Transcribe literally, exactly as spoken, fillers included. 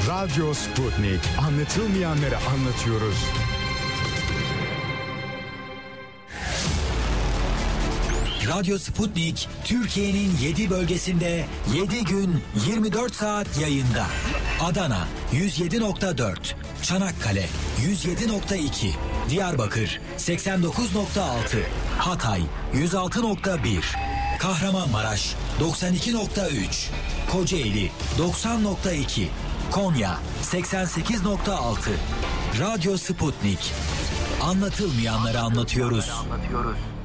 Radyo Sputnik. Anlatılmayanları anlatıyoruz. Radyo Sputnik, Türkiye'nin yedi bölgesinde yedi gün yirmi dört saat yayında. Adana yüz yedi nokta dört, Çanakkale yüz yedi nokta iki, Diyarbakır seksen dokuz nokta altı, Hatay yüz altı nokta bir, Kahramanmaraş doksan iki nokta üç, Kocaeli doksan nokta iki, Konya seksen sekiz nokta altı. Radyo Sputnik. Anlatılmayanları anlatıyoruz.